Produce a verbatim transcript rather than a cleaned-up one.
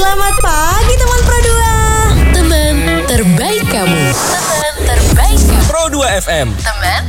Selamat pagi teman Pro dua. Teman terbaik kamu. Teman terbaik kamu. Pro dua F M. Teman